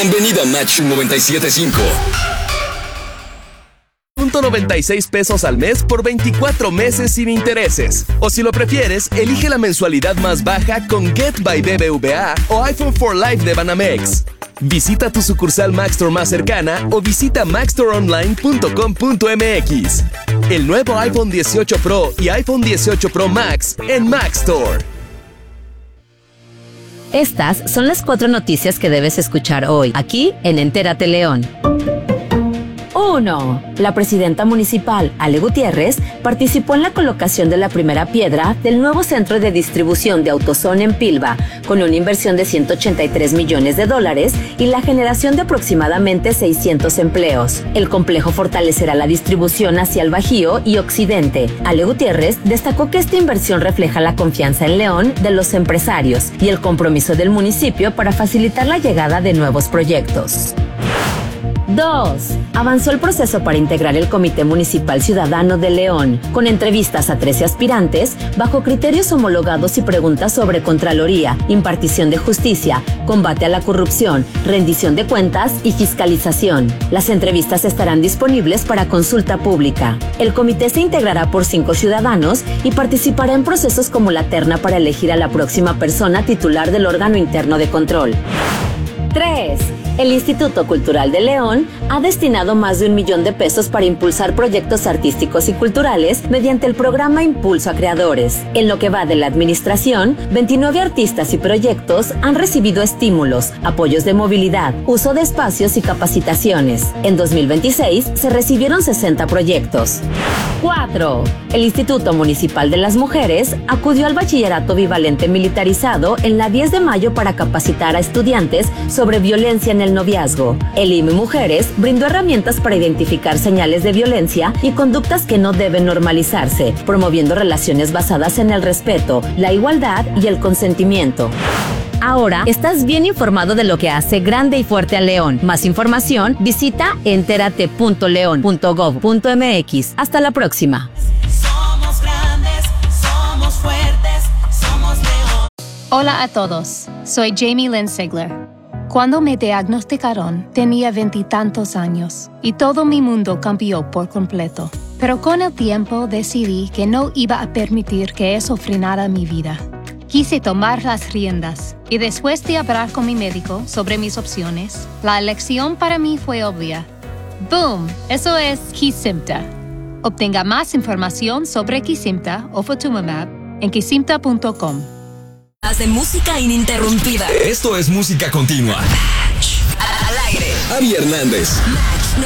Bienvenido a Match 97.5. $96 al mes por 24 meses sin intereses. O si lo prefieres, elige la mensualidad más baja con Get by BBVA o iPhone for Life de Banamex. Visita tu sucursal Maxstore más cercana o visita maxstoreonline.com.mx. El nuevo iPhone 18 Pro y iPhone 18 Pro Max en Maxstore. Estas son las 4 noticias que debes escuchar hoy, aquí en Entérate León. 1. La presidenta municipal, Ale Gutiérrez, participó en la colocación de la primera piedra del nuevo centro de distribución de AutoZone en Pilba, con una inversión de $183 millones y la generación de aproximadamente 600 empleos. El complejo fortalecerá la distribución hacia el Bajío y Occidente. Ale Gutiérrez destacó que esta inversión refleja la confianza en León de los empresarios y el compromiso del municipio para facilitar la llegada de nuevos proyectos. 2. Avanzó el proceso para integrar el Comité Municipal Ciudadano de León, con entrevistas a 13 aspirantes, bajo criterios homologados y preguntas sobre Contraloría, impartición de justicia, combate a la corrupción, rendición de cuentas y fiscalización. Las entrevistas estarán disponibles para consulta pública. El comité se integrará por 5 ciudadanos y participará en procesos como la terna para elegir a la próxima persona titular del órgano interno de control. 3. El Instituto Cultural de León ha destinado más de $1 millón para impulsar proyectos artísticos y culturales mediante el programa Impulso a Creadores. En lo que va de la administración, 29 artistas y proyectos han recibido estímulos, apoyos de movilidad, uso de espacios y capacitaciones. En 2026 se recibieron 60 proyectos. 4. El Instituto Municipal de las Mujeres acudió al bachillerato bivalente militarizado en la 10 de mayo para capacitar a estudiantes sobre violencia en el noviazgo. El IME Mujeres brindó herramientas para identificar señales de violencia y conductas que no deben normalizarse, promoviendo relaciones basadas en el respeto, la igualdad y el consentimiento. Ahora estás bien informado de lo que hace grande y fuerte a León. Más información, visita enterate.leon.gov.mx. Hasta la próxima. Somos grandes, somos fuertes, somos León. Hola a todos, soy Jamie Lynn Sigler. Cuando me diagnosticaron, tenía 20 y tantos años y todo mi mundo cambió por completo. Pero con el tiempo decidí que no iba a permitir que eso frenara mi vida. Quise tomar las riendas y después de hablar con mi médico sobre mis opciones, la elección para mí fue obvia. ¡Boom! Eso es Kesimpta. Obtenga más información sobre Kesimpta o Ofatumumab en kesimpta.com. De música ininterrumpida. Esto es música continua. Match. Al aire. Avi Hernández. Match.